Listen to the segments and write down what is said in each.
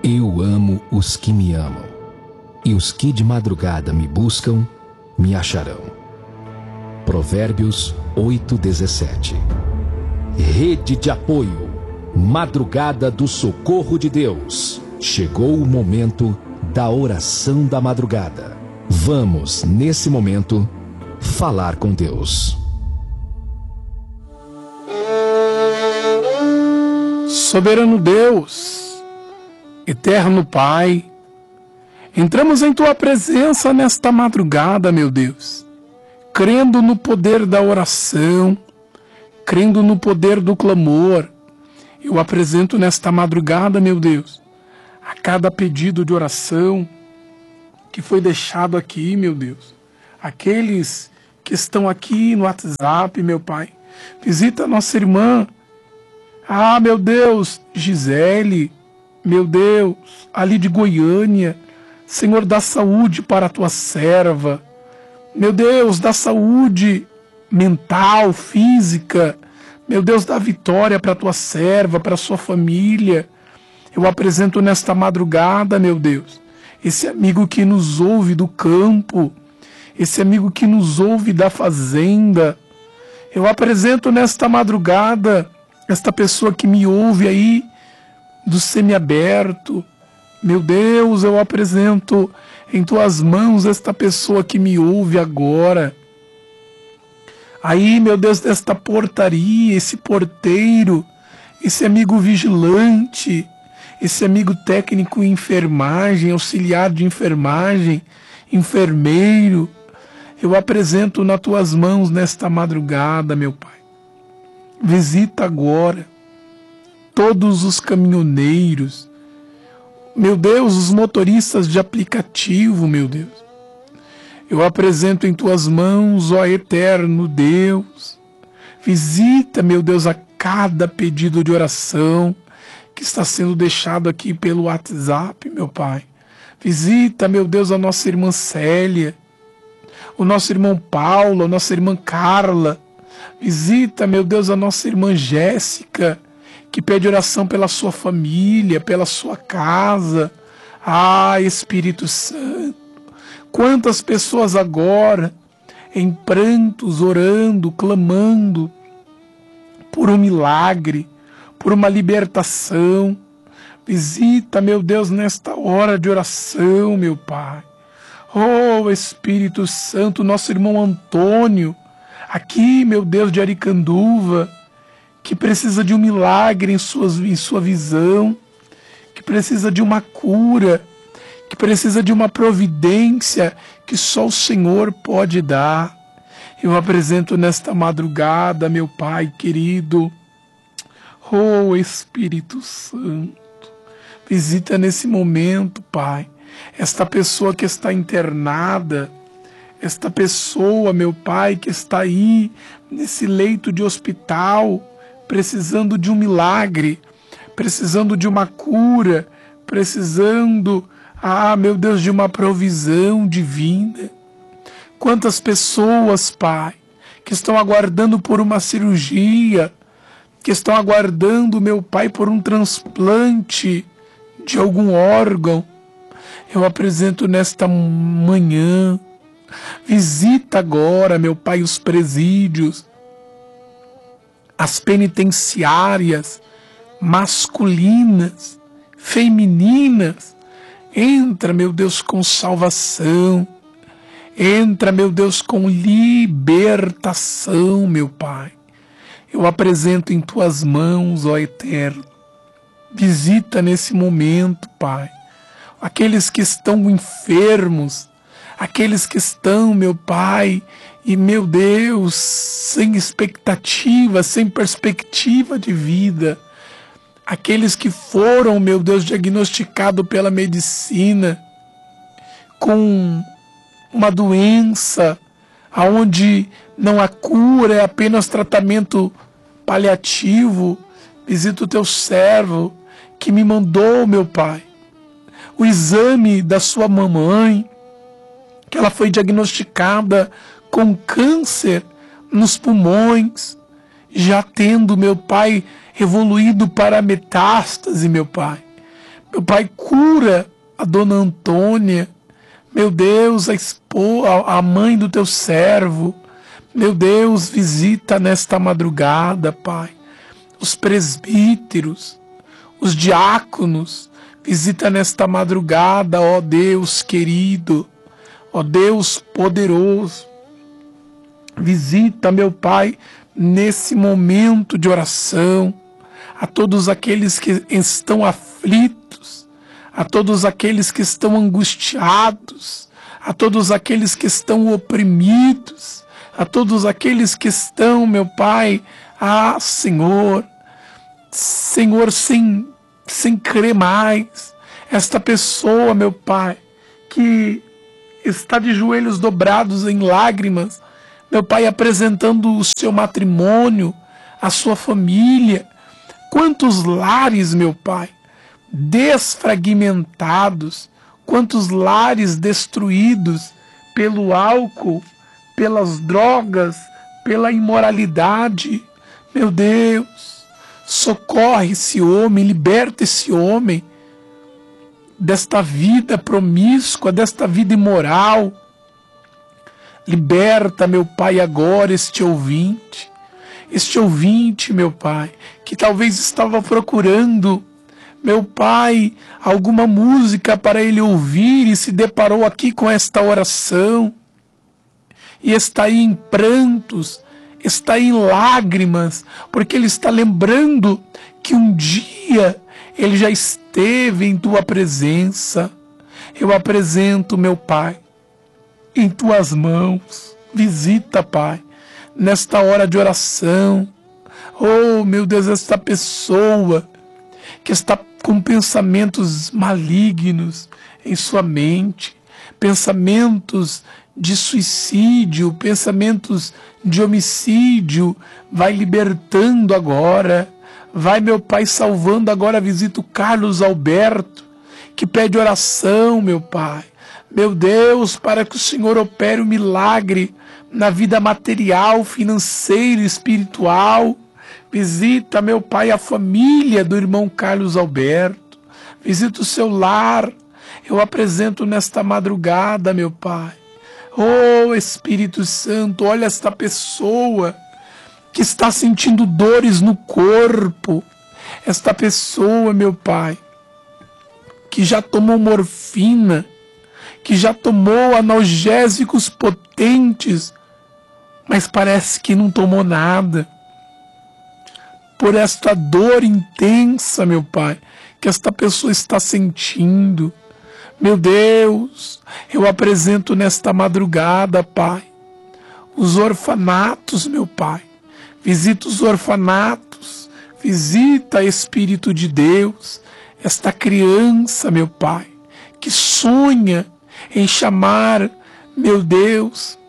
Eu amo os que me amam, e os que de madrugada me buscam, me acharão. Provérbios 8:17. Rede de apoio, madrugada do socorro de Deus. Chegou o momento da oração da madrugada. Vamos, nesse momento, falar com Deus. Soberano Deus, eterno Pai, entramos em Tua presença nesta madrugada, meu Deus, crendo no poder da oração, crendo no poder do clamor. Eu apresento nesta madrugada, meu Deus, a cada pedido de oração que foi deixado aqui, meu Deus. Aqueles que estão aqui no WhatsApp, meu Pai. Visita a nossa irmã, meu Deus, Gisele, meu Deus, ali de Goiânia. Senhor, dá saúde para a Tua serva. Meu Deus, dá saúde mental, física. Meu Deus, dá vitória para a Tua serva, para a sua família. Eu apresento nesta madrugada, meu Deus, esse amigo que nos ouve do campo, esse amigo que nos ouve da fazenda. Eu apresento nesta madrugada esta pessoa que me ouve aí do semiaberto. Meu Deus, eu apresento em Tuas mãos esta pessoa que me ouve agora. Aí, meu Deus, desta portaria, esse porteiro, esse amigo vigilante, esse amigo técnico em enfermagem, auxiliar de enfermagem, enfermeiro, eu apresento nas Tuas mãos nesta madrugada, meu Pai. Visita agora todos os caminhoneiros, meu Deus, os motoristas de aplicativo, meu Deus. Eu apresento em Tuas mãos, ó eterno Deus. Visita, meu Deus, a cada pedido de oração que está sendo deixado aqui pelo WhatsApp, meu Pai. Visita, meu Deus, a nossa irmã Célia, o nosso irmão Paulo, a nossa irmã Carla. Visita, meu Deus, a nossa irmã Jéssica, que pede oração pela sua família, pela sua casa. Espírito Santo, quantas pessoas agora em prantos, orando, clamando por um milagre, por uma libertação. Visita, meu Deus, nesta hora de oração, meu Pai. Espírito Santo, nosso irmão Antônio, aqui, meu Deus, de Aricanduva, que precisa de um milagre em sua visão, que precisa de uma cura, que precisa de uma providência que só o Senhor pode dar. Eu apresento nesta madrugada, meu Pai querido, Espírito Santo, visita nesse momento, Pai, esta pessoa que está internada, esta pessoa, meu Pai, que está aí nesse leito de hospital, precisando de um milagre, precisando de uma cura, precisando, meu Deus, de uma provisão divina. Quantas pessoas, Pai, que estão aguardando por uma cirurgia, que estão aguardando, meu Pai, por um transplante de algum órgão. Eu apresento nesta manhã. Visita agora, meu Pai, os presídios, as penitenciárias masculinas, femininas. Entra, meu Deus, com salvação. Entra, meu Deus, com libertação, meu Pai. Eu apresento em Tuas mãos, ó Eterno. Visita nesse momento, Pai, aqueles que estão enfermos, aqueles que estão, meu Pai, e meu Deus, sem expectativa, sem perspectiva de vida, aqueles que foram, meu Deus, diagnosticados pela medicina com uma doença aonde não há cura, é apenas tratamento paliativo. Visita o Teu servo que me mandou, meu Pai, o exame da sua mamãe, que ela foi diagnosticada com câncer nos pulmões, já tendo, meu Pai, evoluído para a metástase, meu Pai. Meu Pai, cura a dona Antônia. Meu Deus, a mãe do teu servo. Meu Deus, visita nesta madrugada, Pai, os presbíteros, os diáconos. Visita nesta madrugada, ó Deus querido, ó Deus poderoso. Visita, meu Pai, nesse momento de oração, a todos aqueles que estão aflitos, a todos aqueles que estão angustiados, a todos aqueles que estão oprimidos, a todos aqueles que estão, meu Pai, Senhor, sem crer mais. Esta pessoa, meu Pai, que está de joelhos dobrados em lágrimas, meu Pai, apresentando o seu matrimônio, a sua família. Quantos lares, meu Pai, desfragmentados, quantos lares destruídos pelo álcool, pelas drogas, pela imoralidade. Meu Deus, socorre esse homem, liberta esse homem desta vida promíscua, desta vida imoral. Liberta, meu Pai, agora este ouvinte, meu Pai, que talvez estava procurando, meu Pai, alguma música para ele ouvir e se deparou aqui com esta oração e está aí em prantos, está aí em lágrimas, porque ele está lembrando que um dia ele já esteve em tua presença. Eu apresento, meu Pai, em tuas mãos. Visita, Pai, nesta hora de oração. Oh, meu Deus, esta pessoa que está com pensamentos malignos em sua mente, pensamentos de suicídio, pensamentos de homicídio, vai libertando agora. Vai, meu Pai, salvando agora. Visita o Carlos Alberto, que pede oração, meu Pai. Meu Deus, para que o Senhor opere o milagre na vida material, financeira, espiritual. Visita, meu Pai, a família do irmão Carlos Alberto. Visita o seu lar. Eu apresento nesta madrugada, meu Pai. Oh, Espírito Santo, olha esta pessoa que está sentindo dores no corpo. Esta pessoa, meu Pai, que já tomou morfina, que já tomou analgésicos potentes, mas parece que não tomou nada. Por esta dor intensa, meu Pai, que esta pessoa está sentindo. Meu Deus, eu apresento nesta madrugada, Pai, os orfanatos, meu Pai. Visita os orfanatos, visita, Espírito de Deus, esta criança, meu Pai, que sonha em chamar, meu Deus,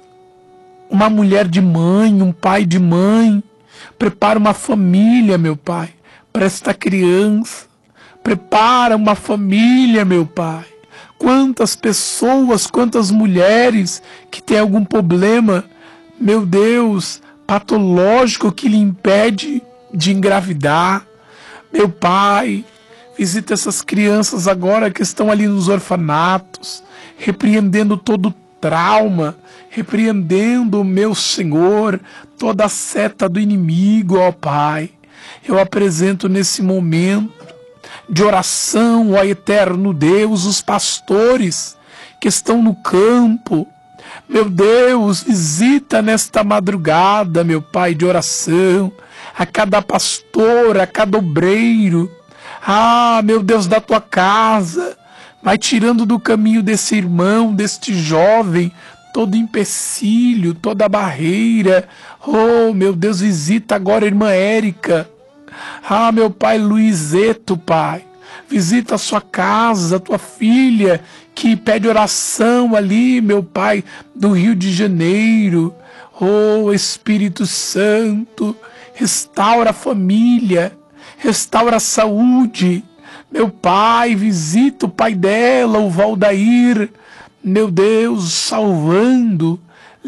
uma mulher de mãe, um pai de mãe. Prepara uma família, meu Pai, para esta criança. Prepara uma família, meu Pai. Quantas pessoas, quantas mulheres que têm algum problema, meu Deus, patológico que lhe impede de engravidar. Meu Pai, visita essas crianças agora que estão ali nos orfanatos, repreendendo todo trauma, repreendendo, meu Senhor, toda a seta do inimigo, ó Pai. Eu apresento nesse momento de oração, ó eterno Deus, os pastores que estão no campo. Meu Deus, visita nesta madrugada, meu Pai, de oração, a cada pastor, a cada obreiro. Ah, meu Deus, da tua casa, vai tirando do caminho desse irmão, deste jovem, todo empecilho, toda barreira. Oh, meu Deus, visita agora a irmã Érica. Ah, meu Pai, Luizeto, Pai, visita a sua casa, a tua filha, que pede oração ali, meu Pai, do Rio de Janeiro. Oh, Espírito Santo, restaura a família, restaura a saúde. Meu Pai, visita o pai dela, o Valdair, meu Deus, salvando,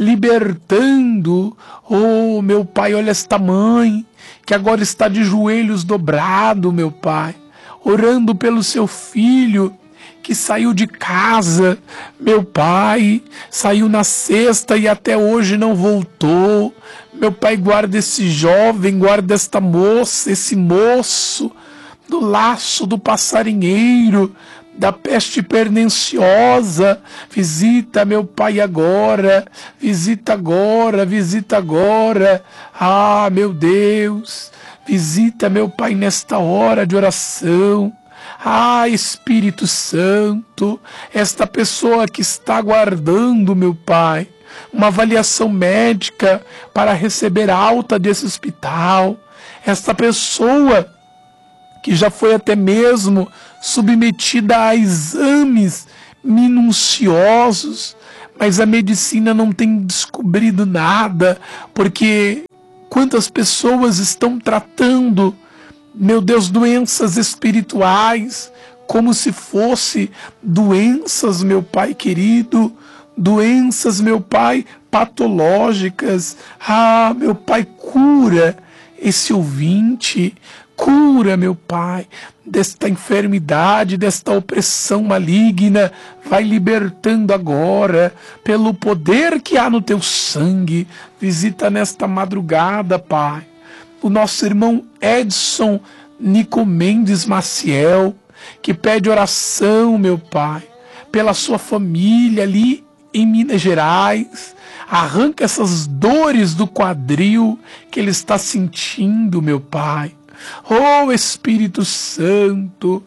libertando. Oh, meu Pai, olha esta mãe, que agora está de joelhos dobrado, meu Pai. orando pelo seu filho que saiu de casa, meu Pai, saiu na sexta e até hoje não voltou. Meu Pai, guarda esse jovem, guarda esta moça, esse moço, do laço do passarinheiro, da peste perniciosa. Visita, meu Pai, agora, visita agora, visita agora. Ah, meu Deus, visita, meu Pai, nesta hora de oração. Ah, Espírito Santo, esta pessoa que está aguardando, meu Pai, uma avaliação médica para receber alta desse hospital, esta pessoa que já foi até mesmo submetida a exames minuciosos, mas a medicina não tem descobrido nada, porque quantas pessoas estão tratando, meu Deus, doenças espirituais, como se fosse doenças, meu Pai querido, doenças, meu Pai, patológicas. Ah, meu Pai, cura esse ouvinte, cura, meu Pai, desta enfermidade, desta opressão maligna, vai libertando agora, pelo poder que há no teu sangue. Visita nesta madrugada, Pai, o nosso irmão Edson Nicomendes Maciel, que pede oração, meu Pai, pela sua família ali em Minas Gerais. Arranca essas dores do quadril que ele está sentindo, meu Pai. Oh, Espírito Santo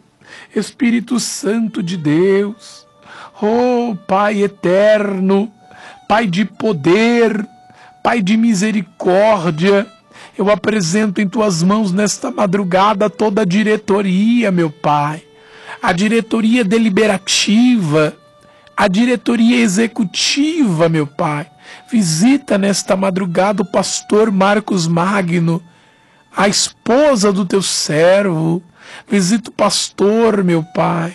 de Deus, oh, Pai eterno, Pai de poder, Pai de misericórdia, eu apresento em tuas mãos nesta madrugada toda a diretoria, meu Pai, a diretoria deliberativa, a diretoria executiva, meu Pai. Visita nesta madrugada o pastor Marcos Magno, a esposa do teu servo. Visita o pastor, meu Pai,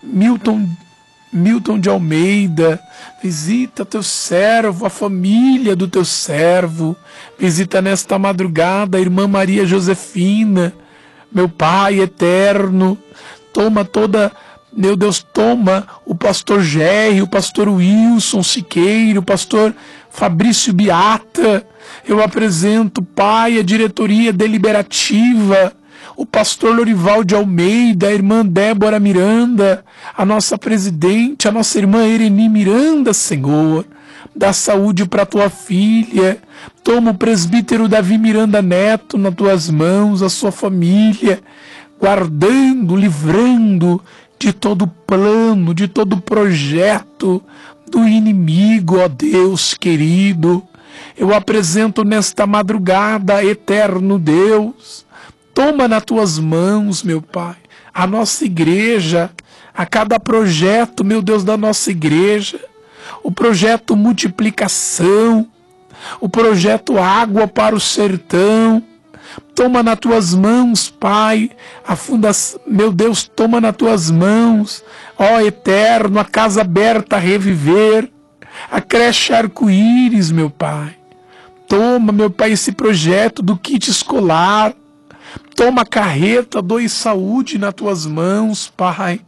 Milton de Almeida. Visita teu servo, a família do teu servo. Visita nesta madrugada a irmã Maria Josefina, meu Pai eterno. Toma toda, meu Deus, toma o pastor Gerry, o pastor Wilson Siqueiro, o pastor Fabrício Beata. Eu apresento, Pai, a diretoria deliberativa, o pastor Lorival de Almeida, a irmã Débora Miranda, a nossa presidente, a nossa irmã Ereni Miranda, Senhor. Dá saúde para tua filha. Toma o presbítero Davi Miranda Neto nas tuas mãos, a sua família, guardando, livrando de todo plano, de todo projeto do inimigo, ó Deus querido. Eu apresento nesta madrugada, eterno Deus, toma nas tuas mãos, meu Pai, a nossa igreja, a cada projeto, meu Deus, da nossa igreja, o projeto multiplicação, o projeto água para o sertão. Toma nas tuas mãos, Pai, a fundação, meu Deus, toma nas tuas mãos, ó eterno, a casa aberta a reviver, a creche arco-íris, meu Pai. Toma, meu Pai, esse projeto do kit escolar. Toma a carreta, Doe Saúde nas tuas mãos, Pai.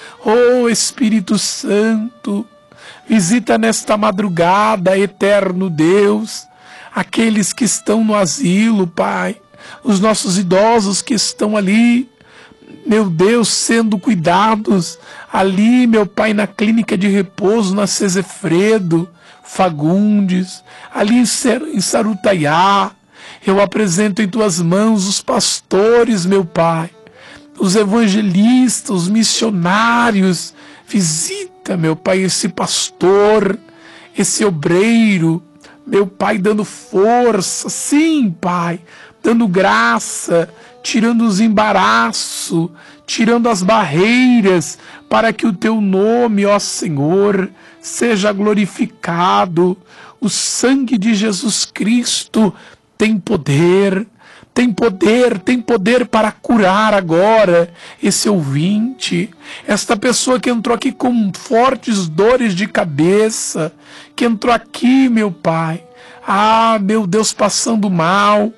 Oh, Espírito Santo, visita nesta madrugada, eterno Deus, aqueles que estão no asilo, Pai, os nossos idosos que estão ali, meu Deus, sendo cuidados ali, meu Pai, na clínica de repouso, na Cesefredo Fagundes, ali em Sarutaiá. Eu apresento em tuas mãos os pastores, meu Pai, os evangelistas, os missionários. Visita, meu Pai, esse pastor, esse obreiro, meu Pai, dando força, sim, Pai, dando graça, tirando os embaraços, tirando as barreiras, para que o teu nome, ó Senhor, seja glorificado. O sangue de Jesus Cristo tem poder, tem poder, tem poder para curar agora esse ouvinte, esta pessoa que entrou aqui com fortes dores de cabeça, que entrou aqui, meu Pai, ah, meu Deus, passando mal,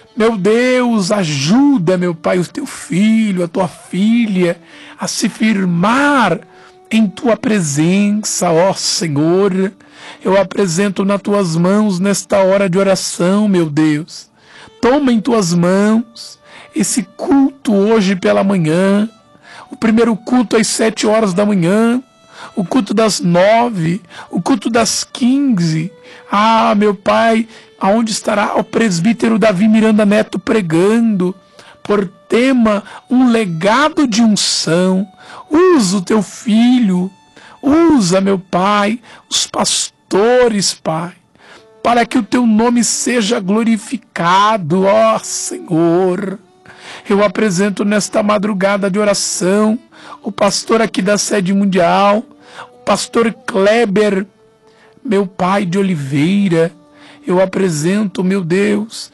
Meu Deus, ajuda, meu Pai, o teu filho, a tua filha, a se firmar em tua presença, ó Senhor. Eu apresento nas tuas mãos nesta hora de oração, meu Deus. Toma em tuas mãos esse culto hoje pela manhã, o primeiro culto às 7 horas da manhã, o culto das 9, o culto das 15. Ah, meu Pai, aonde estará o presbítero Davi Miranda Neto pregando, por tema um legado de unção. Usa o teu filho, usa, meu Pai, os pastores, Pai, para que o teu nome seja glorificado, ó Senhor. Eu apresento nesta madrugada de oração o pastor aqui da Sede Mundial, o pastor Kleber, meu Pai de Oliveira. Eu apresento, meu Deus,